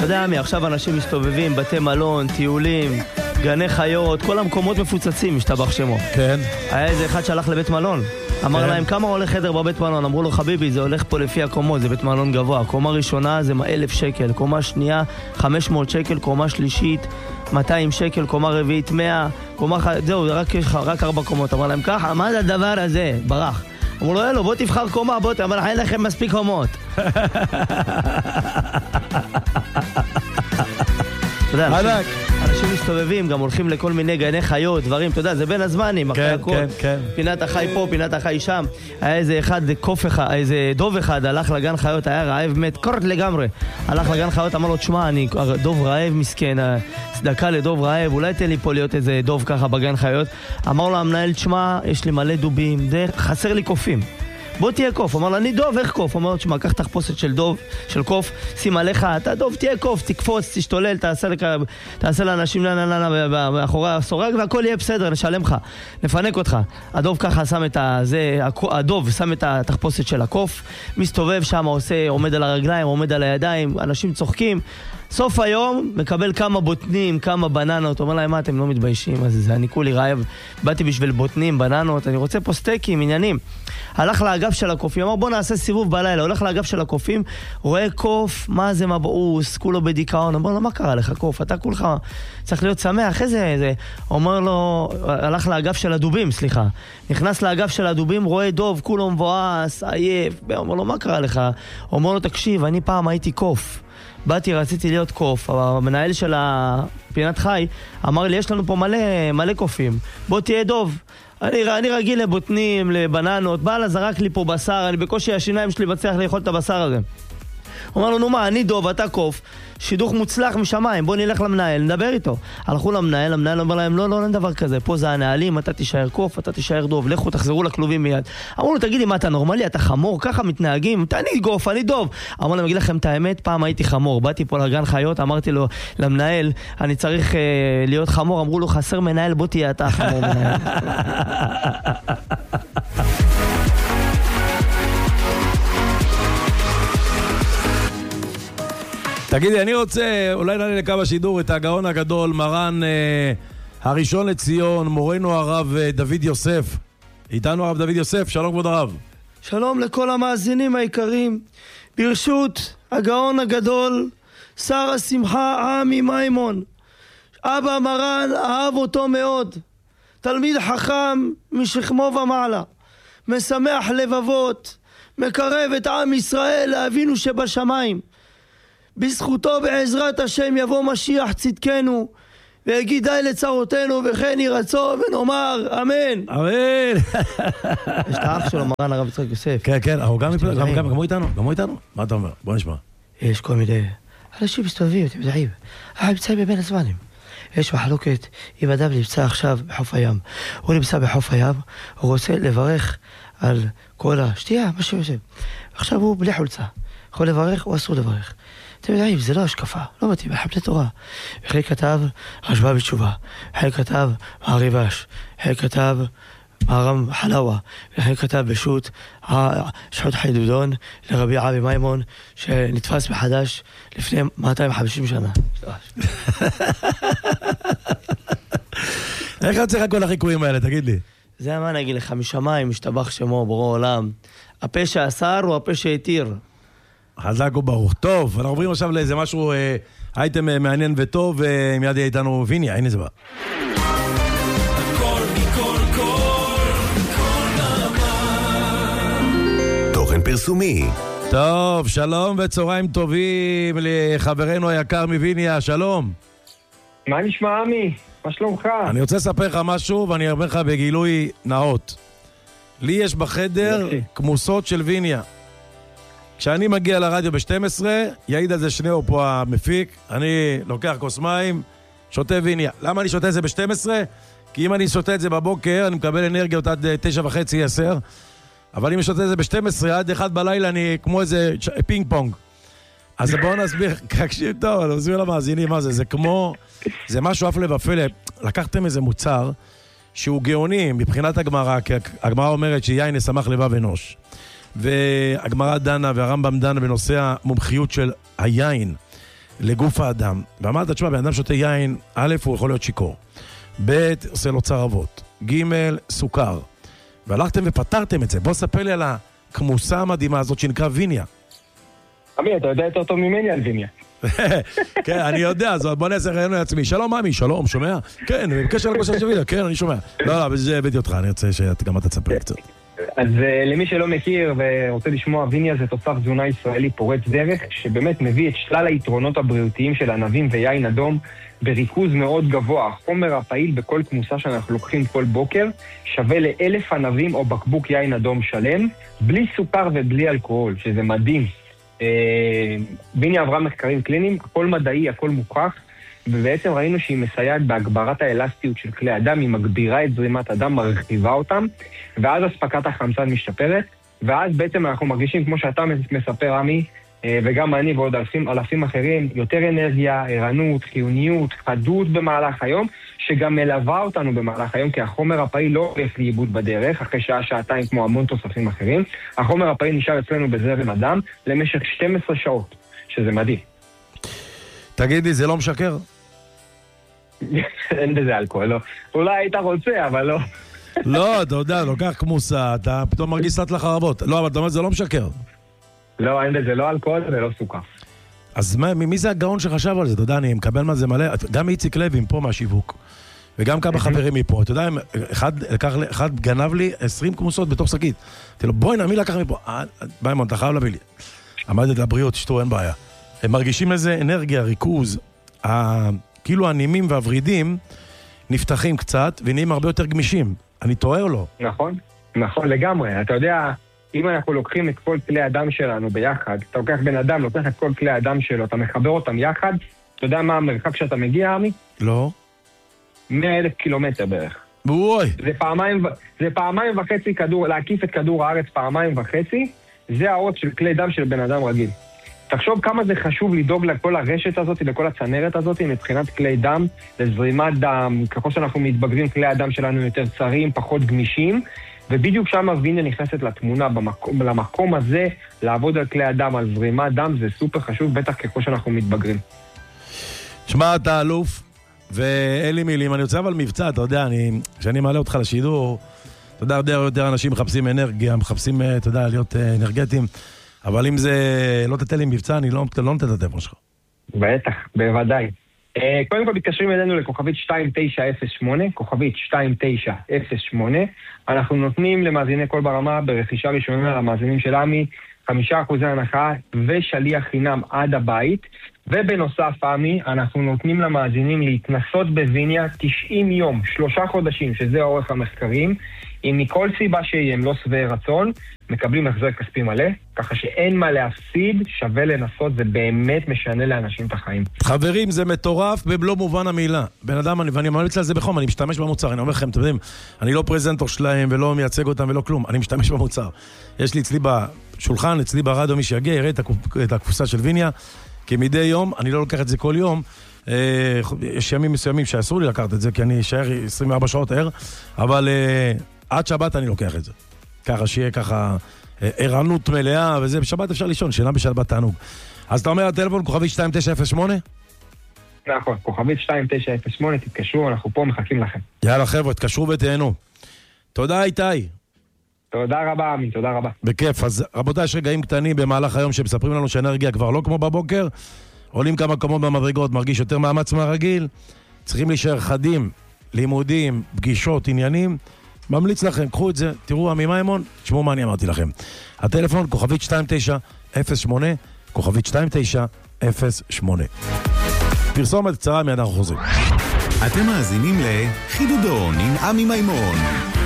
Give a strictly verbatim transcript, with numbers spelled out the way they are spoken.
אתה יודע מי, עכשיו אנשים מסתובבים, בתי מלון, טיולים, גני חיות, כל המקומות מפוצצים, משתבח שמו. כן. היה איזה אחד שהלך לבית מלון, אמר כן. להם כמה עולה חדר בבית מלון, אמרו לו חביבי זה הולך פה לפי הקומות, זה בית מלון גבוה, קומה ראשונה זה אלף שקל, קומה שנייה חמש מאות שקל, קומה שלישית מאתיים שקל, קומה רביעית מאה, קומה ח... זהו, רק, רק ארבע קומות, אמר להם ככה, מה זה הדבר הזה? ברח. אמרו לו, אלו, בוא תבחר קומה, בוא, אבל אין לכם מספיק קומות. אתה יודע, אנשים, אנשים מסתובבים, גם הולכים לכל מיני גני חיות, דברים, אתה יודע, זה בין הזמנים, אחרי כן, הכל. כן, כן. פינת החי פה, פינת החי שם. היה איזה אחד, קוף אחד, איזה דוב אחד, הלך לגן חיות, היה רעב, מת, קורט לגמרי. הלך לגן חיות, אמר לו, תשמע, אני דוב רעב מסכן, צדקה לדוב רעב, אולי תן לי פה להיות איזה דוב ככה בגן חיות. אמר לו המנהל, תשמע, יש לי מלא דובים, די, חסר לי קופים. בוא תהיה קוף. אמר לו, אני דוב, איך קוף? אמר לו, תשמע, קח תחפושת של דוב, של קוף, שים עליך, אתה דוב, תהיה קוף, תקפוץ, תשתולל, תעשה, לכ... תעשה לאנשים מאחורי הסורג, והכל יהיה בסדר, נשלם לך, נפנק אותך. הדוב ככה שם את ה... זה... הדוב שם את התחפושת של הקוף, מסתובב שם, עושה, עומד על הרגליים, עומד על הידיים, אנשים צוחקים. סוף היום מקבל כמה בוטנים, כמה בננות, אומר להם, מה אתם לא מתביישים? אז זה אני כולי רעב, באתי בשביל בוטנים, בננות, אני רוצה פה סטייקים, עניינים. הלך לאגף של הקופים, אמר בוא נעשה סיבוב בלילה, הולך לאגף של הקופים, רואה קוף, מה זה מבעוס, כולו בדיכאון, אמר לו, מה קרה לך קוף? אתה כולך צריך להיות שמח, איזה איזה? אומר לו, הלך לאגף של הדובים, סליחה. נכנס לאגף של הדובים, רואה דוב, כולו מבועס, עייף, אומר לו, מה קרה לך? אומר לו, תקשיב, אני פעם הייתי קוף. באתי, רציתי להיות קוף, המנהל של הפינת חי אמר לי, יש לנו פה מלא, מלא קופים, בוא תהיה דוב. אני, אני רגיל לבוטנים, לבננות, בעלה זרק לי פה בשר, אני בקושי השיניים שלי בצליח לאכול את הבשר הזה. הוא אמר לו, נו מה, אני דוב, אתה קוף, שידוך מוצלח משמיים, בוא נלך למנהל, נדבר איתו. הלכו למנהל, המנהל אומר להם, לא, לא, אין דבר כזה, פה זה הנהלים, אתה תישאר קוף, אתה תישאר דוב, לכו, תחזרו לכלובים מיד. אמרו לו, תגידי, מה אתה נורמלי, אתה חמור, ככה מתנהגים, אני גוף, אני דוב. אמרו להם, אגיד לכם את האמת, פעם הייתי חמור, באתי פה לגן חיות, אמרתי לו, למנהל, אני צריך אה, להיות חמור, אמרו לו, חסר מנהל, בוא תהיה אתה חמור מנהל. תגידי, אני רוצה, אולי נעלה לקו השידור את הגאון הגדול, מרן אה, הראשון לציון, מורנו הרב אה, דוד יוסף. איתנו הרב דוד יוסף, שלום כבוד הרב. שלום לכל המאזינים היקרים. ברשות הגאון הגדול, שר השמחה עמי מימון. אבא מרן אהב אותו מאוד. תלמיד חכם משכמו ומעלה. משמח לבבות, מקרב את עם ישראל לאבינו שבשמיים. בזכותו בעזרת השם יבוא משיח צדקנו ויגיד די לצרותינו וכן ירצו ונאמר אמן. אמן. יש את האח שלו מרן הרב יצחק יוסף. כן, כן, הוא גם הוא איתנו, גם הוא איתנו. מה אתה אומר? בוא נשמע. יש כל מיני אנשים מסתובבים, אתם יודעים, אנחנו נמצאים בבין הזמנים. יש מחלוקת אם אדם נמצא עכשיו בחוף הים, הוא נמצא בחוף הים, הוא רוצה לברך על כל השתייה, מה שהוא עושה. עכשיו הוא בלי חולצה, יכול לברך או אסור לברך. אתם יודעים, זה לא השקפה, לא מתאים, חבלי תורה. אחרי כתב רשב"א בתשובה, אחרי כתב מעריבש, אחרי כתב מהר"ם חלאווה, אחרי כתב בשו"ת שחוט חידודון לרבי עמי מימון, שנתפס מחדש לפני מאתיים וחמישים שנה. איך יוצא לך כל החיקויים האלה, תגיד לי? זה מה נגיד לך, משמיים, משתבח שמו, ברור עולם. הפה שאסר הוא הפה שהתיר. חזק וברוך. טוב, אנחנו עוברים עכשיו לאיזה משהו, אה, אייטם אה, מעניין וטוב, ומיד יהיה איתנו ויניה, הנה זה בא. תוכן פרסומי. טוב, שלום וצהריים טובים לחברנו היקר מוויניה, שלום. מה נשמע עמי? מה שלומך? אני רוצה לספר לך משהו ואני ארבה לך בגילוי נאות. לי יש בחדר כמוסות של ויניה. כשאני מגיע לרדיו ב-שתים עשרה, יעיד על זה שניאו פה המפיק, אני לוקח כוס מים, שותה ויניה. למה אני שותה את זה ב-שתים עשרה? כי אם אני שותה את זה בבוקר, אני מקבל אנרגיות עד תשע וחצי, עשר. אבל אם אני שותה את זה ב-שתים עשרה, עד אחד בלילה, אני כמו איזה פינג פונג. אז בואו נסביר, תקשיב טוב, אני מסביר למאזינים מה זה, זה כמו, זה משהו אף לבפלא. לקחתם איזה מוצר שהוא גאוני מבחינת הגמרא, כי הגמרא אומרת שיין ישמח לבב אנוש. והגמרא דנה והרמב"ם דנה בנושא המומחיות של היין. לגוף האדם. ואמרת, תשמע, בן אדם שותה יין, א', הוא יכול להיות שיקור. ב', עושה לו צרבות. ג', סוכר. והלכתם ופתרתם את זה. בוא ספר לי על הכמוסה המדהימה הזאת שנקרא ויניה. עמי, אתה יודע יותר טוב ממני על ויניה. כן, אני יודע, אז בוא נעשה רעיון לעצמי. שלום, ממי, שלום, שומע? כן, בקשר לכושר של ויניה, כן, אני שומע. לא, לא, בזה הבאתי אותך, אני רוצה שגם אתה תספר קצת. אז למי שלא מכיר ורוצה לשמוע, ויניה זה תוסף תזונה ישראלי פורץ דרך, שבאמת מביא את שלל היתרונות הבריאותיים של ענבים ויין אדום בריכוז מאוד גבוה. החומר הפעיל בכל כמוסה שאנחנו לוקחים כל בוקר שווה לאלף ענבים או בקבוק יין אדום שלם, בלי סוכר ובלי אלכוהול, שזה מדהים. ויניה עברה מחקרים קליניים, הכל מדעי, הכל מוכח, ובעצם ראינו שהיא מסייעת בהגברת האלסטיות של כלי הדם, היא מגבירה את זרימת הדם, מרחיבה אותם, ואז הספקת החמצן משתפרת, ואז בעצם אנחנו מרגישים, כמו שאתה מספר, עמי, וגם אני ועוד אלפים, אלפים אחרים, יותר אנרגיה, ערנות, חיוניות, חדות במהלך היום, שגם מלווה אותנו במהלך היום, כי החומר הפעיל לא הולך לאיבוד בדרך, אחרי שעה, שעתיים, כמו המון תוספים אחרים. החומר הפעיל נשאר אצלנו בזרם הדם למשך שתים עשרה שעות, שזה מדהים. תגידי, זה לא משקר? אין בזה אלכוהול, לא. אולי היית רוצה, אבל לא. לא, אתה יודע, לוקח כמוסה, אתה פתאום מרגיש קצת לחרבות. לא, אבל אתה אומר, זה לא משקר. לא, אין בזה לא אלכוהול ולא סוכר. אז מה, מי זה הגאון שחשב על זה? אתה יודע, אני מקבל מה זה מלא. גם איציק לוי פה מהשיווק, וגם כמה חברים מפה. אתה יודע, אחד, לקח, אחד גנב לי עשרים כמוסות בתוך שקית. אמרתי לו, בואי, מי לקח מפה? ביימון, אתה חייב להביא לי. עמדת לבריאות, שתו, אין בעיה. הם מרגישים איזה אנרגיה, ריכוז, כאילו הנימים והוורידים נפתחים קצת ונהיים הרבה יותר גמישים. אני טועה או לא? נכון, נכון לגמרי. אתה יודע, אם אנחנו לוקחים את כל כלי הדם שלנו ביחד, אתה לוקח בן אדם, לוקח את כל כלי הדם שלו, אתה מחבר אותם יחד, אתה יודע מה המרחק שאתה מגיע, עמי? לא. מאה אלף קילומטר בערך. בואי. זה פעמיים, זה פעמיים וחצי כדור, להקיף את כדור הארץ פעמיים וחצי, זה האורך של כלי דם של בן אדם רגיל. תחשוב כמה זה חשוב לדאוג לכל הרשת הזאת, לכל הצנרת הזאת, מבחינת כלי דם, לזרימת דם, ככל שאנחנו מתבגרים, כלי הדם שלנו יותר צרים, פחות גמישים, ובדיוק שם ויניה נכנסת לתמונה, במקום, למקום הזה, לעבוד על כלי הדם, על זרימת דם, זה סופר חשוב, בטח ככל שאנחנו מתבגרים. שמע, אתה אלוף, ואין לי מילים, אני רוצה אבל מבצע, אתה יודע, אני, כשאני מעלה אותך לשידור, אתה יודע, יותר, יותר אנשים מחפשים אנרגיה, מחפשים, אתה יודע, להיות אנרגטיים, אבל אם זה לא תתן לי מבצע, אני לא, לא נותן את הטלפון שלך. בטח, בוודאי. קודם כל מתקשרים אלינו לכוכבית שתיים תשע אפס שמונה, כוכבית שתיים תשע אפס שמונה. אנחנו נותנים למאזיני כל ברמה ברכישה ראשונה למאזינים של עמי חמישה אחוזי הנחה ושליח חינם עד הבית. ובנוסף, עמי, אנחנו נותנים למאזינים להתנסות בוויניה תשעים יום, שלושה חודשים, שזה האורך המחקרים. אם מכל סיבה שהיא הם לא שבעי רצון, מקבלים החזר כספי מלא, ככה שאין מה להפסיד, שווה לנסות, זה באמת משנה לאנשים את החיים. חברים, זה מטורף במלוא מובן המילה. בן אדם, ואני ממליץ על זה בחום, אני משתמש במוצר, אני אומר לכם, אתם יודעים, אני לא פרזנטור שלהם ולא מייצג אותם ולא כלום, אני משתמש במוצר. יש לי אצלי בשולחן, אצלי ברדיו, מי שיגיע, יראה את הקופסה של ויניה, כי מדי יום, אני לא לוקח את זה כל יום, יש ימים מסוימים שאסור לי לקחת את זה, כי אני אשאר עשרים וארבע שעות ער, אבל עד שבת אני לוקח את זה. ככה שיהיה ככה ערנות מלאה, וזה בשבת אפשר לישון, שינה בשבת תענוג. אז אתה אומר הטלפון, כוכבית שתיים תשע אפס שמונה? נכון, כוכבית שתיים תשע אפס שמונה, תתקשרו, אנחנו פה מחכים לכם. יאללה חבר'ה, תקשרו ותהנו. תודה איתי. תודה רבה עמי, תודה רבה. בכיף, אז רבותיי, יש רגעים קטנים במהלך היום שמספרים לנו שאנרגיה כבר לא כמו בבוקר, עולים כמה קומות במדרגות, מרגיש יותר מאמץ מהרגיל, צריכים להישאר חדים, לימודים, פגישות, עניינים, ממליץ לכם, קחו את זה, תראו עמי מימון, תשמעו מה אני אמרתי לכם. הטלפון, כוכבית שתיים תשע אפס שמונה, כוכבית שתיים תשע אפס שמונה. פרסומת קצרה, מיד אנחנו חוזרים. אתם מאזינים לחידודון עם עמי מימון.